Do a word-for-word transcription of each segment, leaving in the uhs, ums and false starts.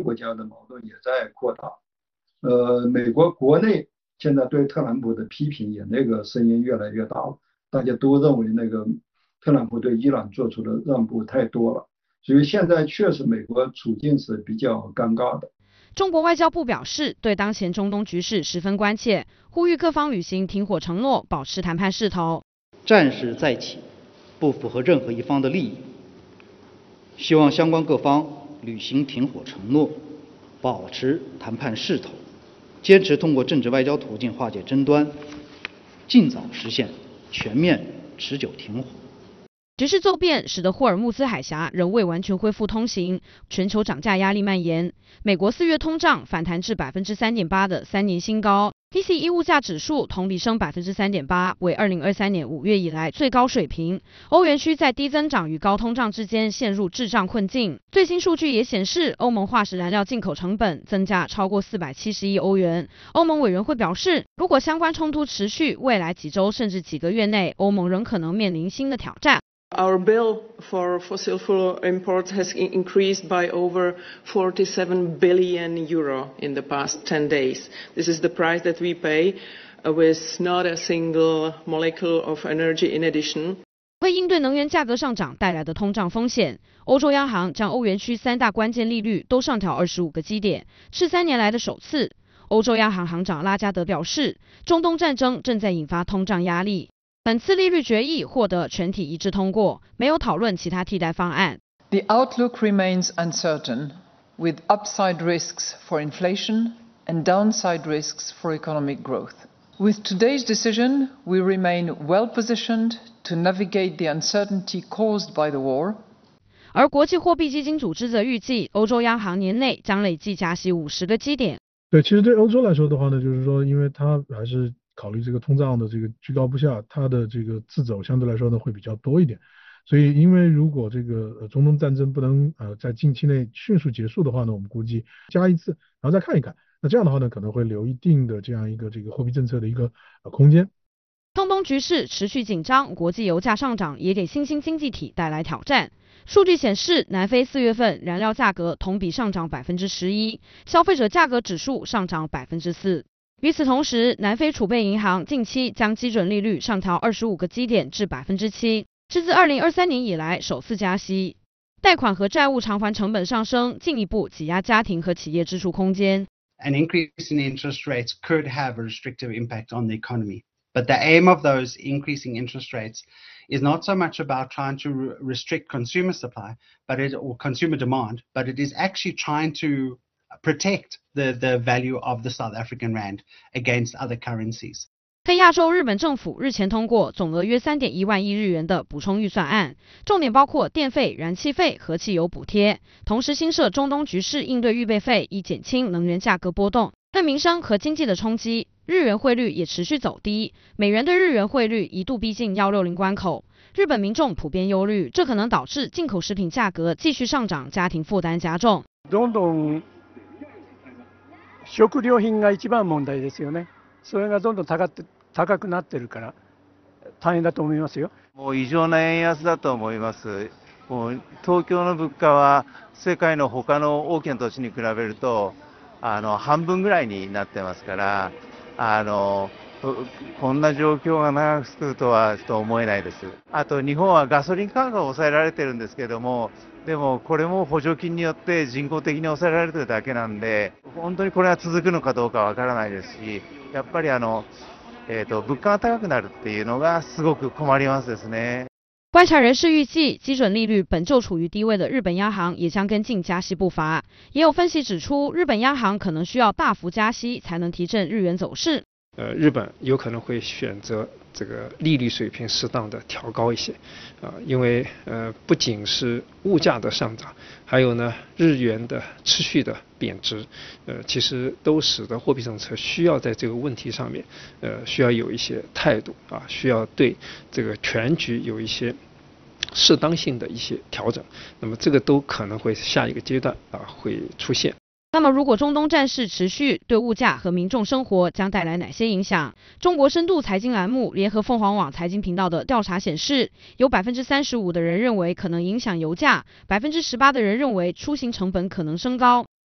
国家的矛盾也在扩大。呃，美国国内现在对特朗普的批评也那个声音越来越大了，大家都认为那个特朗普对伊朗做出的让步太多了，所以现在确实美国处境是比较尴尬的。 中国外交部表示，对当前中东局势十分关切，呼吁各方履行停火承诺，保持谈判势头。 战事再起，不符合任何一方的利益，希望相关各方履行停火承诺，保持谈判势头，坚持通过政治外交途径化解争端，尽早实现全面持久停火。 局势骤变使得霍尔木兹海峡仍未完全恢复通行，全球涨价压力蔓延。美国四月通胀反弹至 百分之三点八 的三年新高 ，P C E 物价指数同比升 百分之三点八， 为二零二三年五月以来最高水平。欧元区在低增长与高通胀之间陷入滞胀困境。最新数据也显示，欧盟化石燃料进口成本增加超过四百七十亿欧元。欧盟委员会表示，如果相关冲突持续，未来几周甚至几个月内，欧盟仍可能面临新的挑战。 Our bill for fossil fuel imports has increased by over forty-seven billion euro in the past ten days. This is the price that we pay with not a single molecule of energy in addition. 为应对能源价格上涨带来的通胀风险，欧洲央行将欧元区三大关键利率都上调二十五个基点，是三年来的首次。欧洲央行行长拉加德表示，中东战争正在引发通胀压力。本次利率决议获得全体一致通过，没有讨论其他替代方案。 The outlook remains uncertain, with upside risks for inflation and downside risks for economic growth. With today's decision, we remain well positioned to navigate the uncertainty caused by the war. 而国际货币基金组织则预计，欧洲央行年内将累计加息五十个基点。 对，其实对欧洲来说的话呢，就是说，因为它还是考虑这个通胀的这个居高不下，它的这个自走相对来说呢会比较多一点，所以因为如果这个呃中东战争不能呃在近期内迅速结束的话呢，我们估计加一次，然后再看一看，那这样的话呢可能会留一定的这样一个这个货币政策的一个呃空间。 中东局势持续紧张，国际油价上涨也给新兴经济体带来挑战。数据显示，南非四月份燃料价格同比上涨 百分之十一， 消费者价格指数上涨 百分之四。与此同时，南非储备银行近期将基准利率上调二十五个基点至 百分之七， 是自二零二三年以来首次加息。贷款和债务偿还成本上升，进一步挤压家庭和企业支出空间。 An increase in interest rates could have a restrictive impact on the economy. But the aim of those increasing interest rates is not so much about trying to re- restrict consumer supply, but it, or consumer demand, but it is actually trying to protect the, the value of the South African rand against other currencies. 非亚洲日本政府日前通过总额约 三点一万亿日元的补充预算案，重点包括电费、燃气费和汽油补贴，同时新设中东局势应对预备费，以减轻能源价格波动。对民生和经济的冲击，日元汇率也持续走低，美元对日元汇率一度逼近一百六十关口。日本民众普遍忧虑，这可能导致进口食品价格继续上涨，家庭负担加重。 どんどん食料品が一番問題ですよね。それがどんどん高って高くなってるから大変だと思いますよ。 もう異常な円安だと思います。もう東京の物価は世界の他の大きな都市に比べるとあの半分ぐらいになってますから、あのこんな状況が長く続くとはちょっと思えないです。あと日本はガソリン価格が抑えられてるんですけども、でもこれも補助金によって人工的に抑えられてるだけなんで、本当にこれが続くのかどうかわからないですし、やっぱりあの、えーと、物価が高くなるっていうのがすごく困りますですね。 观察人士预计，基准利率本就处于低位的日本央行也将跟进加息步伐。也有分析指出，日本央行可能需要大幅加息才能提振日元走势。 呃，日本有可能会选择这个利率水平适当的调高一些，啊、呃，因为呃不仅是物价的上涨，还有呢日元的持续的贬值，呃，其实都使得货币政策需要在这个问题上面，呃，需要有一些态度啊，需要对这个全局有一些适当性的一些调整。那么这个都可能会下一个阶段啊会出现。 那么，如果中东战事持续，对物价和民众生活将带来哪些影响？中国深度财经栏目联合凤凰网财经频道的调查显示，有 百分之三十五 的人认为可能影响油价， 百分之十八 的人认为出行成本可能升高。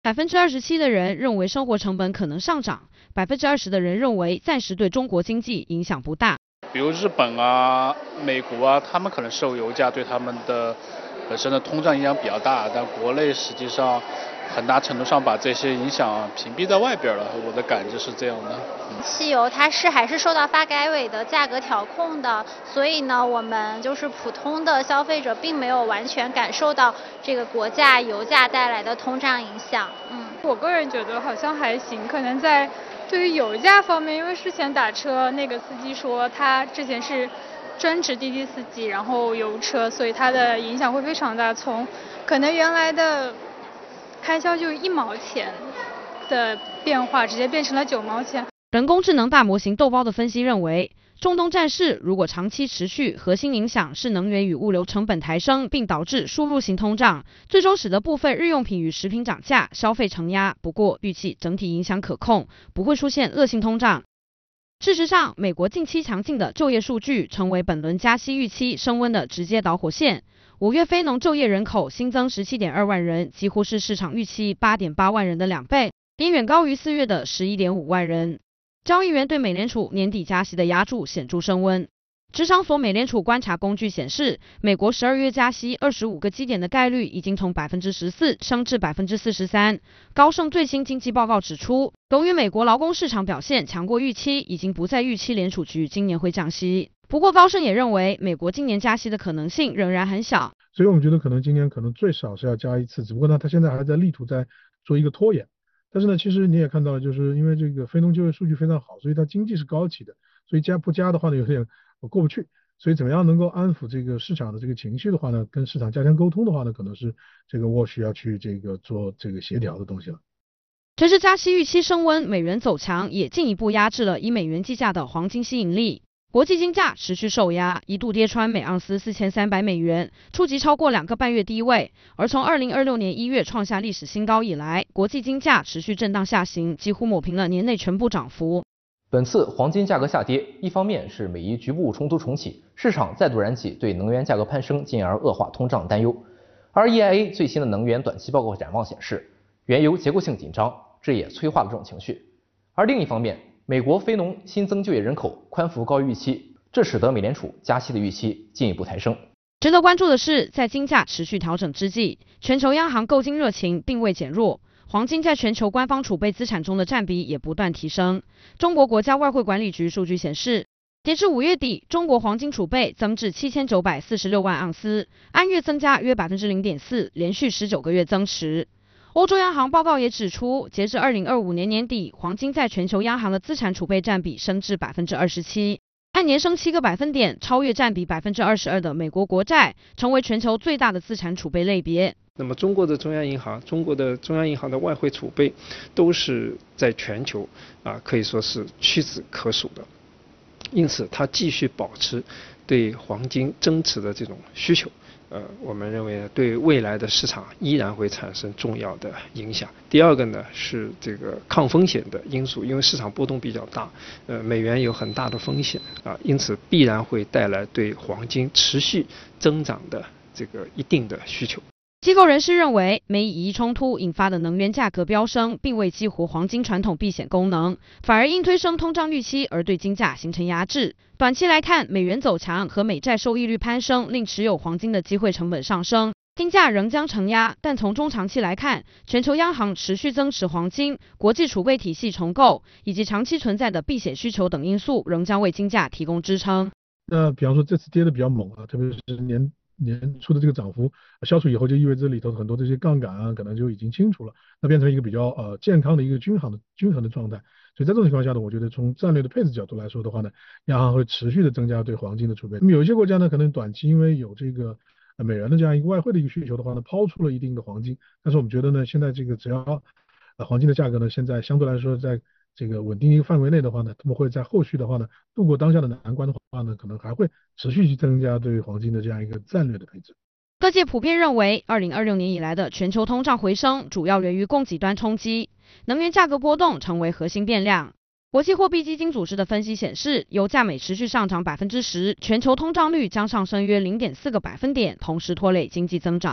百分之二十七的人认为生活成本可能上涨，百分之二十的人认为暂时对中国经济影响不大。 比如日本啊、美国啊，他们可能受油价对他们的本身的通胀影响比较大，但国内实际上很大程度上把这些影响屏蔽在外边了，我的感觉是这样的。 汽油它是还是受到发改委的价格调控的，所以呢，我们就是普通的消费者并没有完全感受到这个国价油价带来的通胀影响。嗯， 我个人觉得好像还行，可能在对于油价方面，因为之前打车那个司机说他之前是专职滴滴司机，然后油车，所以它的影响会非常大，从可能原来的开销就一毛钱的变化，直接变成了九毛钱。 人工智能大模型豆包的分析认为，中东战事如果长期持续，核心影响是能源与物流成本抬升，并导致输入型通胀，最终使得部分日用品与食品涨价，消费承压。不过，预计整体影响可控，不会出现恶性通胀。事实上，美国近期强劲的就业数据成为本轮加息预期升温的直接导火线。五月非农就业人口新增 十七点二万人，几乎是市场预期 八点八万人的两倍，也远高于四月的 十一点五万人。交易员对美联储年底加息的押注显著升温。职场所美联储观察工具显示，美国十二月加息二十五个基点的概率已经从 百分之十四 升至 百分之四十三。高盛最新经济报告指出，由于美国劳工市场表现强过预期，已经不再预期联储局今年会降息。不过高盛也认为，美国今年加息的可能性仍然很小。 所以我们觉得可能今年可能最少是要加一次，只不过呢，他现在还在力图在做一个拖延。但是呢，其实你也看到了，就是因为这个非农就业数据非常好，所以它经济是高企的，所以加不加的话呢，有点过不去。所以怎么样能够安抚这个市场的这个情绪的话呢，跟市场加强沟通的话呢，可能是这个沃需要去这个做这个协调的东西了。 随着加息预期升温，美元走强也进一步压制了以美元计价的黄金吸引力。国际金价持续受压，一度跌穿每盎司四千三百美元，触及超过两个半月低位。而从二零二六年一月创下历史新高以来，国际金价持续震荡下行，几乎抹平了年内全部涨幅。 本次黄金价格下跌，一方面是美伊局部冲突重启，市场再度燃起对能源价格攀升进而恶化通胀担忧。而 E I A 最新的能源短期报告展望显示，原油结构性紧张，这也催化了这种情绪。而另一方面，美国非农新增就业人口宽幅高于预期，这使得美联储加息的预期进一步抬升。 值得关注的是，在金价持续调整之际，全球央行购金热情并未减弱，黄金在全球官方储备资产中的占比也不断提升。中国国家外汇管理局数据显示，截至五月底，中国黄金储备增至七千九百四十六万盎司，按月增加约 百分之零点四， 连续十九个月增持。欧洲央行报告也指出，截至二零二五年年底，黄金在全球央行的资产储备占比升至 百分之二十七， 按年升七个百分点，超越占比 百分之二十二 的美国国债，成为全球最大的资产储备类别。 那么中国的中央银行，中国的中央银行的外汇储备都是在全球啊可以说是屈指可数的，因此它继续保持对黄金增持的这种需求。呃，我们认为对未来的市场依然会产生重要的影响。第二个呢是这个抗风险的因素，因为市场波动比较大，呃，美元有很大的风险啊，因此必然会带来对黄金持续增长的这个一定的需求。 机构人士认为，美以伊冲突引发的能源价格飙升，并未激活黄金传统避险功能，反而因推升通胀预期而对金价形成压制。短期来看，美元走强和美债收益率攀升，令持有黄金的机会成本上升，金价仍将承压。但从中长期来看，全球央行持续增持黄金、国际储备体系重构以及长期存在的避险需求等因素，仍将为金价提供支撑。 那比方说这次跌的比较猛啊，特别是年年初的这个涨幅消除以后，就意味着里头很多这些杠杆啊，可能就已经清除了，那变成一个比较呃健康的一个均衡的均衡的状态。所以在这种情况下呢，我觉得从战略的配置角度来说的话呢，央行会持续的增加对黄金的储备。那么有一些国家呢，可能短期因为有这个呃美元的这样一个外汇的一个需求的话呢，抛出了一定的黄金。但是我们觉得呢，现在这个只要呃黄金的价格呢，现在相对来说在这个稳定一个范围内的话呢，他们会在后续的话呢，度过当下的难关的话呢，可能还会持续去增加对黄金的这样一个战略的配置。 各界普遍认为，二零二六年以来的全球通胀回升，主要源于供给端冲击，能源价格波动成为核心变量。国际货币基金组织的分析显示，油价每持续上涨 百分之十， 全球通胀率将上升约 零点四个百分点，同时拖累经济增长。在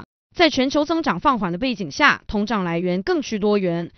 在全球增长放缓的背景下，通胀来源更需多元。